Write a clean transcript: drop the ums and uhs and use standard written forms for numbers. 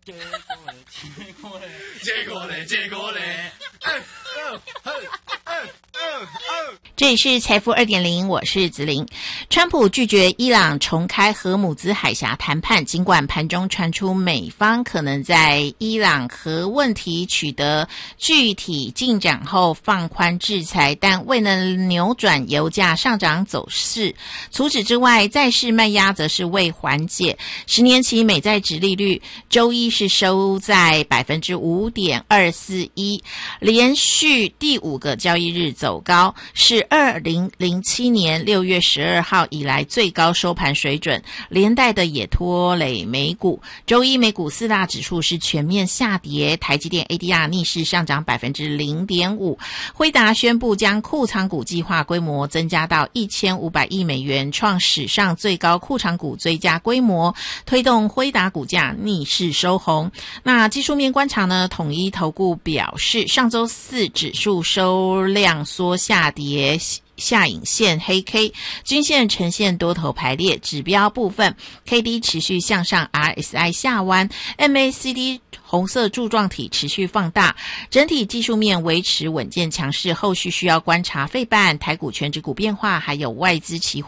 这里是财富 2.0， 我是子玲。川普拒绝伊朗重开荷姆兹海峡谈判，尽管盘中传出美方可能在伊朗核问题取得具体进展后放宽制裁，但未能扭转油价上涨走势。除此之外，债市卖压则是未缓解。10年期美债殖利率周一是收在 5.241%， 连续第5个交易日走高，是2007年6月12号以来最高收盘水准，连带的也拖累美股。周一美股4大指数是全面下跌，台积电 ADR 逆势上涨 0.5%。辉达宣布将库藏股计划规模增加到1500亿美元，创史上最高库藏股追加规模，推动辉达股价逆势收红。那技术面观察呢，统一投顾表示，上周四指数收量缩下跌，下影线黑 K， 均线呈现多头排列，指标部分 KD 持续向上， RSI 下弯， MACD 红色柱状体持续放大，整体技术面维持稳健强势，后续需要观察费半、台股全指股变化，还有外资期货